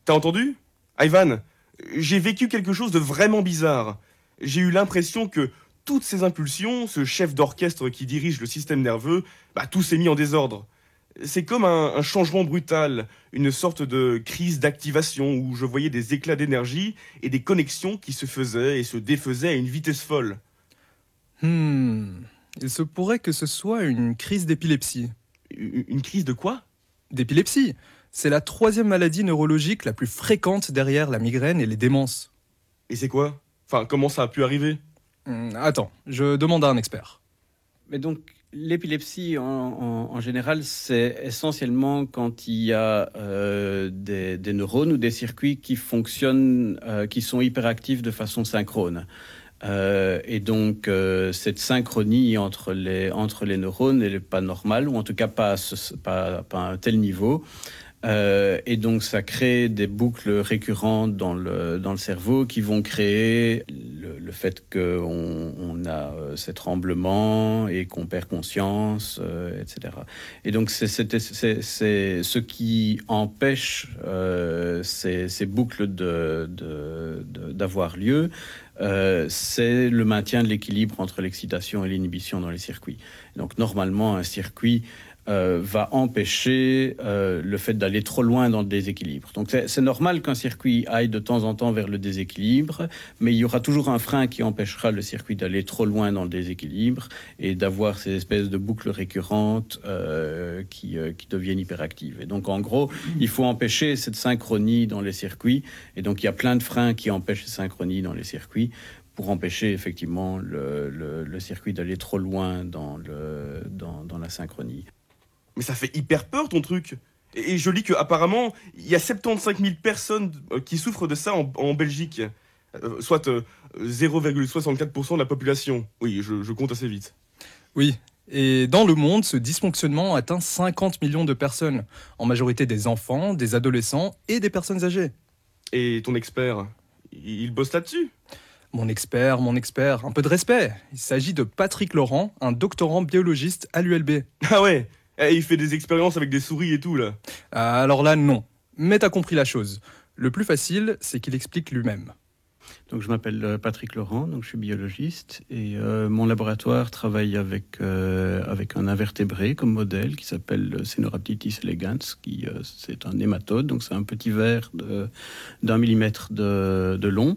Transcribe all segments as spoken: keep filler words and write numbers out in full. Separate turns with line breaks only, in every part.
T'as entendu? Ivan, j'ai vécu quelque chose de vraiment bizarre. J'ai eu l'impression que toutes ces impulsions, ce chef d'orchestre qui dirige le système nerveux, bah, tout s'est mis en désordre. C'est comme un, un changement brutal, une sorte de crise d'activation où je voyais des éclats d'énergie et des connexions qui se faisaient et se défaisaient à une vitesse folle.
Hmm. Il se pourrait que ce soit une crise d'épilepsie.
Une une crise de quoi?
D'épilepsie, c'est la troisième maladie neurologique la plus fréquente derrière la migraine et les démences.
Et c'est quoi? Enfin, comment ça a pu arriver?
Hmm, attends, je demande à un expert.
Mais donc, l'épilepsie, en, en- en général, c'est essentiellement quand il y a euh, des, des neurones ou des circuits qui fonctionnent, euh, qui sont hyperactifs de façon synchrone. Euh, et donc, euh, cette synchronie entre les, entre les neurones, elle n'est pas normale, ou en tout cas pas à, ce- pas, pas à un tel niveau. Euh, et donc, ça crée des boucles récurrentes dans le, dans le cerveau qui vont créer le, le fait qu'on on a euh, ces tremblements et qu'on perd conscience, euh, et cetera. Et donc, c'est, c'est, c'est, c'est ce qui empêche euh, ces, ces boucles de, de, de- d'avoir lieu. Euh, c'est le maintien de l'équilibre entre l'excitation et l'inhibition dans les circuits. Donc, normalement, un circuit euh, va empêcher euh, le fait d'aller trop loin dans le déséquilibre. Donc c'est, c'est normal qu'un circuit aille de temps en temps vers le déséquilibre, mais il y aura toujours un frein qui empêchera le circuit d'aller trop loin dans le déséquilibre et d'avoir ces espèces de boucles récurrentes euh, qui, euh, qui deviennent hyperactives. Et donc en gros, il faut empêcher cette synchronie dans les circuits, et donc il y a plein de freins qui empêchent cette synchronie dans les circuits pour empêcher effectivement le, le, le circuit d'aller trop loin dans, le, dans, dans la synchronie.
Mais ça fait hyper peur ton truc. Et et je lis qu'apparemment, il y a soixante-quinze mille personnes euh, qui souffrent de ça en, en Belgique. Euh, soit euh, zéro virgule soixante-quatre pour cent de la population. Oui, je, je compte assez vite.
Oui, et dans le monde, ce dysfonctionnement atteint cinquante millions de personnes, en majorité des enfants, des adolescents et des personnes âgées.
Et ton expert, il il bosse là-dessus?
Mon expert, mon expert, un peu de respect. Il s'agit de Patrick Laurent, un doctorant biologiste à l'U L B.
Ah ouais. Eh, il fait des expériences avec des souris et tout, là.
Ah, alors là, non. Mais t'as compris la chose. Le plus facile, c'est qu'il explique lui-même.
Donc, je m'appelle euh, Patrick Laurent, donc je suis biologiste et euh, mon laboratoire travaille avec, euh, avec un invertébré comme modèle qui s'appelle le Caenorhabditis elegans, qui euh, c'est un nématode, donc c'est un petit ver de- d'un millimètre de, de long.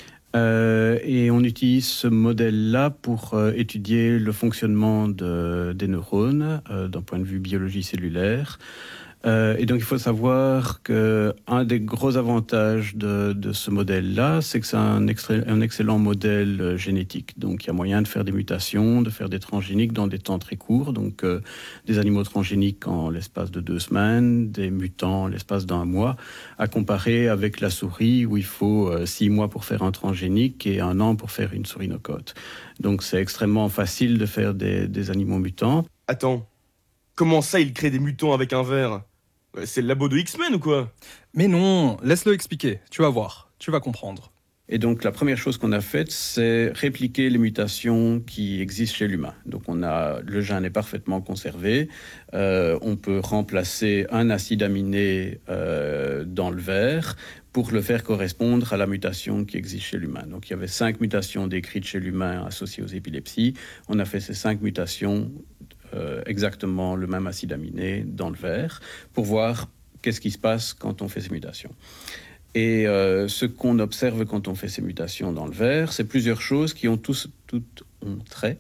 Euh, et on utilise ce modèle-là pour euh, étudier le fonctionnement de- des neurones euh, d'un point de vue biologie cellulaire. Euh, et donc, il faut savoir qu'un des gros avantages de, de ce modèle-là, c'est que c'est un, extra- un excellent modèle euh, génétique. Donc, il y a moyen de faire des mutations, de faire des transgéniques dans des temps très courts. Donc, euh, des animaux transgéniques en l'espace de deux semaines, des mutants en l'espace d'un mois, à comparer avec la souris où il faut euh, six mois pour faire un transgénique et un an pour faire une souris no-code. Donc, c'est extrêmement facile de faire des, des animaux mutants.
Attends. Comment ça, il crée des mutants avec un ver? Euh, C'est le labo de X-Men ou quoi?
Mais non, laisse-le expliquer. Tu vas voir, tu vas comprendre.
Et donc, la première chose qu'on a faite, c'est répliquer les mutations qui existent chez l'humain. Donc, on a, le gène est parfaitement conservé. Euh, on peut remplacer un acide aminé euh, dans le ver pour le faire correspondre à la mutation qui existe chez l'humain. Donc, il y avait cinq mutations décrites chez l'humain associées aux épilepsies. On a fait ces cinq mutations, euh, exactement le même acide aminé dans le ver, pour voir qu'est-ce qui se passe quand on fait ces mutations. Et euh, ce qu'on observe quand on fait ces mutations dans le ver, c'est plusieurs choses qui ont tous, toutes ont trait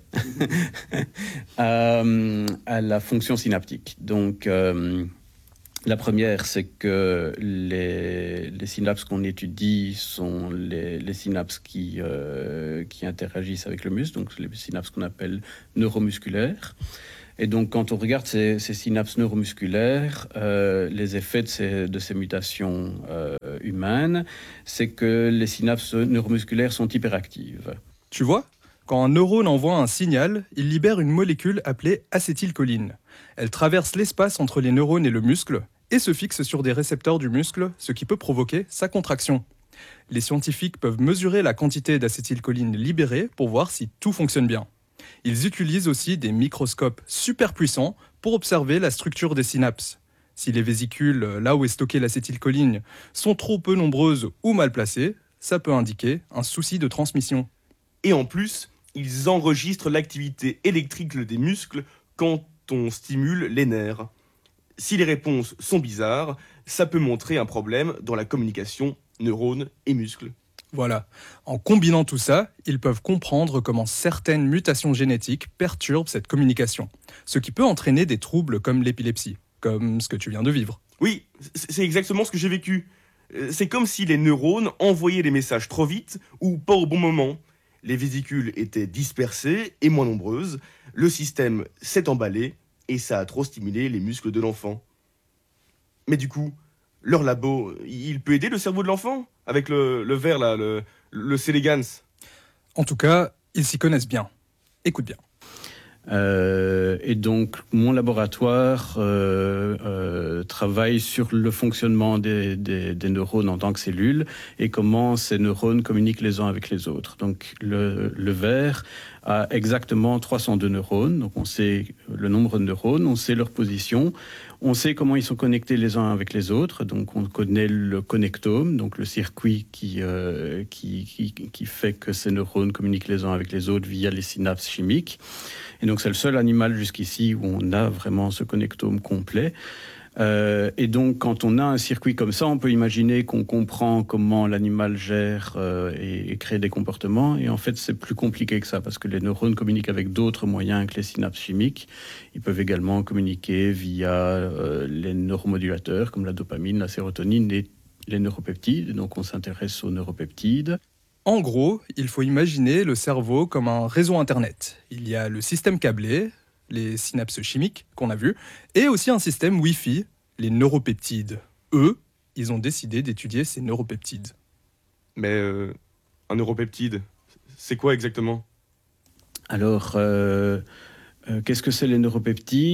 à, à la fonction synaptique. Donc, euh, la première, c'est que les, les synapses qu'on étudie sont les, les synapses qui, euh, qui interagissent avec le muscle, donc les synapses qu'on appelle neuromusculaires. Et donc, quand on regarde ces, ces synapses neuromusculaires, euh, les effets de ces, de ces mutations euh, humaines, c'est que les synapses neuromusculaires sont hyperactives.
Tu vois, quand un neurone envoie un signal, il libère une molécule appelée acétylcholine. Elle traverse l'espace entre les neurones et le muscle et se fixe sur des récepteurs du muscle, ce qui peut provoquer sa contraction. Les scientifiques peuvent mesurer la quantité d'acétylcholine libérée pour voir si tout fonctionne bien. Ils utilisent aussi des microscopes super puissants pour observer la structure des synapses. Si les vésicules, là où est stockée l'acétylcholine, sont trop peu nombreuses ou mal placées, ça peut indiquer un souci de transmission.
Et en plus, ils enregistrent l'activité électrique des muscles quand on stimule les nerfs. Si les réponses sont bizarres, ça peut montrer un problème dans la communication neurones et muscles.
Voilà. En combinant tout ça, ils peuvent comprendre comment certaines mutations génétiques perturbent cette communication, ce qui peut entraîner des troubles comme l'épilepsie, comme ce que tu viens de vivre.
Oui, c'est exactement ce que j'ai vécu. C'est comme si les neurones envoyaient les messages trop vite ou pas au bon moment. Les vésicules étaient dispersées et moins nombreuses, le système s'est emballé et ça a trop stimulé les muscles de l'enfant. Mais du coup, leur labo, il peut aider le cerveau de l'enfant avec le, le verre là, le, le Selegans.
En tout cas, ils s'y connaissent bien. Écoute bien.
Euh, et donc, mon laboratoire euh, euh, travaille sur le fonctionnement des, des, des neurones en tant que cellules et comment ces neurones communiquent les uns avec les autres. Donc, le, le verre a exactement trois cent deux neurones. Donc, on sait le nombre de neurones, on sait leur position, on sait comment ils sont connectés les uns avec les autres. Donc, on connaît le connectome, donc le circuit qui, euh, qui, qui, qui fait que ces neurones communiquent les uns avec les autres via les synapses chimiques. Et donc, c'est le seul animal jusqu'ici où on a vraiment ce connectome complet. Euh, et donc, quand on a un circuit comme ça, on peut imaginer qu'on comprend comment l'animal gère euh, et, et crée des comportements. Et en fait, c'est plus compliqué que ça, parce que les neurones communiquent avec d'autres moyens que les synapses chimiques. Ils peuvent également communiquer via euh, les neuromodulateurs, comme la dopamine, la sérotonine et les neuropeptides. Donc, on s'intéresse aux neuropeptides.
En gros, il faut imaginer le cerveau comme un réseau Internet. Il y a le système câblé, les synapses chimiques qu'on a vues, et aussi un système Wi-Fi, les neuropeptides. Eux, ils ont décidé d'étudier ces neuropeptides.
Mais euh, un neuropeptide, c'est quoi exactement ?
Alors, euh, euh, qu'est-ce que c'est les neuropeptides ?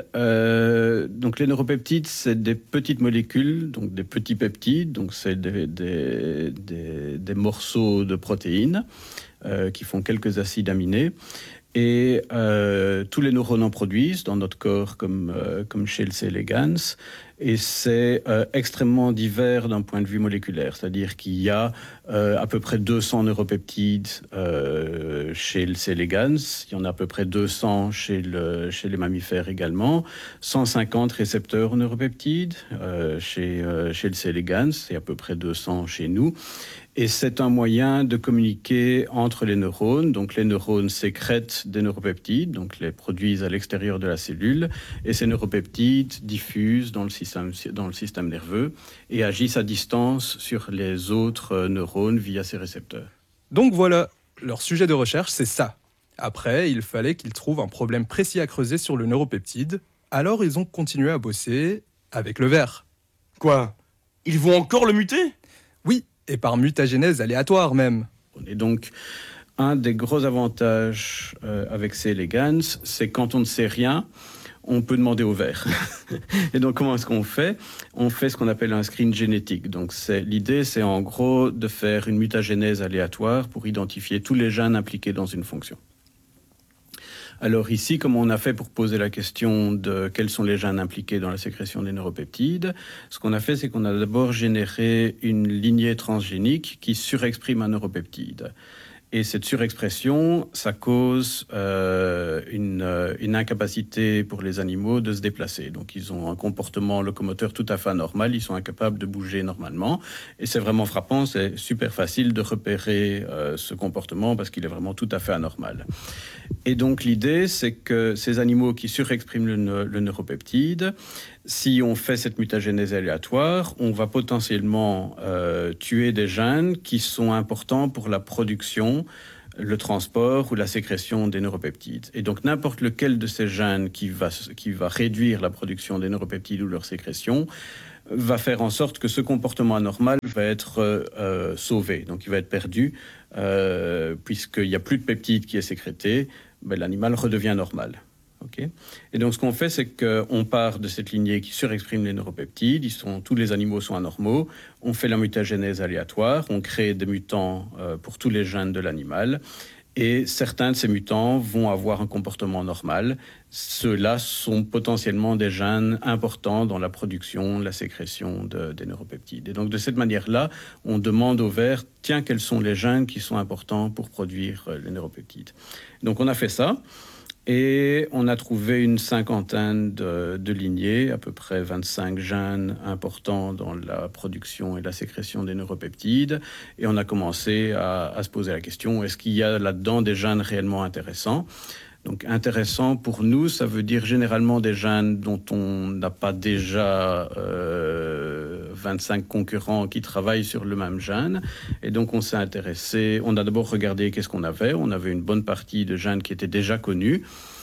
euh, Donc, les neuropeptides, c'est des petites molécules, donc des petits peptides, donc c'est des, des, des, des morceaux de protéines euh, qui font quelques acides aminés. Et euh, tous les neurones en produisent dans notre corps, comme, euh, comme chez le C. elegans. Et c'est euh, extrêmement divers d'un point de vue moléculaire. C'est-à-dire qu'il y a euh, à peu près deux cents neuropeptides euh, chez le C. elegans. Il y en a à peu près deux cents chez, le, chez les mammifères également. cent cinquante récepteurs neuropeptides euh, chez, euh, chez le C. elegans. Et à peu près deux cents chez nous. Et c'est un moyen de communiquer entre les neurones. Donc, les neurones sécrètent des neuropeptides, donc les produisent à l'extérieur de la cellule. Et ces neuropeptides diffusent dans le système, dans le système nerveux et agissent à distance sur les autres neurones via ces récepteurs.
Donc voilà, leur sujet de recherche, c'est ça. Après, il fallait qu'ils trouvent un problème précis à creuser sur le neuropeptide. Alors, ils ont continué à bosser avec le verre.
Quoi ? Ils vont encore le muter ?
Oui, et par mutagénèse aléatoire même.
Et donc, un des gros avantages euh, avec C. elegans, c'est quand on ne sait rien, on peut demander au verre. Et donc, comment est-ce qu'on fait ? On fait ce qu'on appelle un screen génétique. Donc, c'est, l'idée, c'est en gros de faire une mutagénèse aléatoire pour identifier tous les gènes impliqués dans une fonction. Alors ici, comme on a fait pour poser la question de quels sont les gènes impliqués dans la sécrétion des neuropeptides, ce qu'on a fait, c'est qu'on a d'abord généré une lignée transgénique qui surexprime un neuropeptide. Et cette surexpression, ça cause euh, une, euh, une incapacité pour les animaux de se déplacer. Donc, ils ont un comportement locomoteur tout à fait anormal. Ils sont incapables de bouger normalement. Et c'est vraiment frappant. C'est super facile de repérer euh, ce comportement parce qu'il est vraiment tout à fait anormal. Et donc, l'idée, c'est que ces animaux qui surexpriment le, le neuropeptide, si on fait cette mutagénèse aléatoire, on va potentiellement euh, tuer des gènes qui sont importants pour la production, le transport ou la sécrétion des neuropeptides. Et donc n'importe lequel de ces gènes qui va, qui va réduire la production des neuropeptides ou leur sécrétion va faire en sorte que ce comportement anormal va être euh, sauvé. Donc il va être perdu, euh, puisqu'il n'y a plus de peptides qui est sécrété, ben, l'animal redevient normal. Okay. Et donc, ce qu'on fait, c'est qu'on part de cette lignée qui surexprime les neuropeptides. Ils sont, tous les animaux sont anormaux. On fait la mutagénèse aléatoire. On crée des mutants euh, pour tous les gènes de l'animal. Et certains de ces mutants vont avoir un comportement normal. Ceux-là sont potentiellement des gènes importants dans la production, la sécrétion de, des neuropeptides. Et donc, de cette manière-là, on demande au ver, tiens, quels sont les gènes qui sont importants pour produire les neuropeptides. Donc, on a fait ça. Et on a trouvé une cinquantaine de, de lignées, à peu près vingt-cinq gènes importants dans la production et la sécrétion des neuropeptides. Et on a commencé à, à se poser la question, est-ce qu'il y a là-dedans des gènes réellement intéressants ? Donc intéressant pour nous, ça veut dire généralement des gènes dont on n'a pas déjà euh, vingt-cinq concurrents qui travaillent sur le même gène. Et donc on s'est intéressé, on a d'abord regardé qu'est-ce qu'on avait. On avait une bonne partie de gènes qui étaient déjà connus.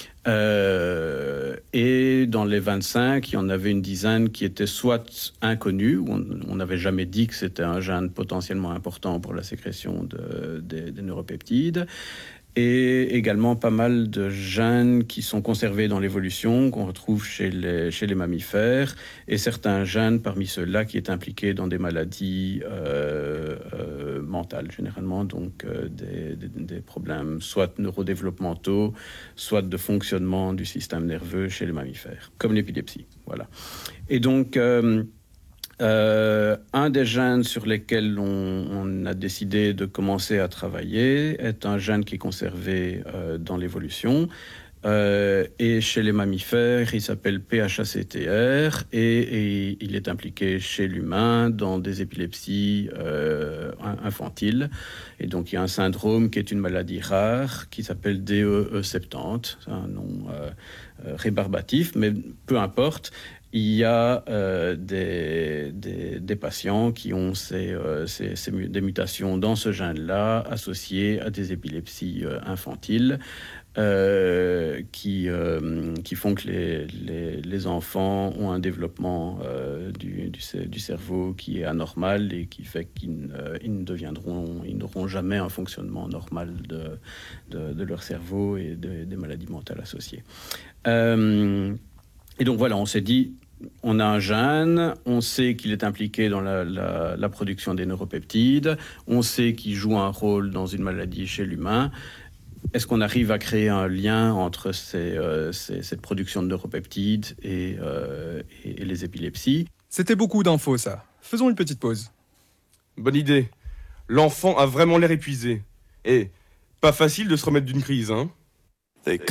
Euh, et dans les vingt-cinq, il y en avait une dizaine qui étaient soit inconnus, où on n'avait jamais dit que c'était un gène potentiellement important pour la sécrétion de, de, des neuropeptides, et également pas mal de gènes qui sont conservés dans l'évolution, qu'on retrouve chez les, chez les mammifères, et certains gènes parmi ceux-là qui est impliqués dans des maladies euh, euh, mentales, généralement, donc euh, des, des, des problèmes soit neurodéveloppementaux, soit de fonctionnement du système nerveux chez les mammifères, comme l'épilepsie. Voilà. Et donc... Euh, Euh, un des gènes sur lesquels on, on a décidé de commencer à travailler est un gène qui est conservé euh, dans l'évolution. Euh, et chez les mammifères, il s'appelle P H A C T R et, et il est impliqué chez l'humain dans des épilepsies euh, infantiles. Et donc il y a un syndrome qui est une maladie rare qui s'appelle D E E soixante-dix. C'est un nom euh, rébarbatif, mais peu importe. Il y a euh, des, des, des patients qui ont ces, euh, ces, ces, des mutations dans ce gène-là associées à des épilepsies euh, infantiles euh, qui, euh, qui font que les, les, les enfants ont un développement euh, du, du, du cerveau qui est anormal et qui fait qu'ils euh, ils ne deviendront, ils n'auront jamais un fonctionnement normal de, de, de leur cerveau et de, des maladies mentales associées. Euh, Et donc voilà, on s'est dit, on a un gène, on sait qu'il est impliqué dans la, la, la production des neuropeptides, on sait qu'il joue un rôle dans une maladie chez l'humain. Est-ce qu'on arrive à créer un lien entre ces, euh, ces, cette production de neuropeptides et, euh, et, et les épilepsies ?
C'était beaucoup d'infos, ça. Faisons une petite pause.
Bonne idée. L'enfant a vraiment l'air épuisé. Et pas facile de se remettre d'une crise, hein ?
They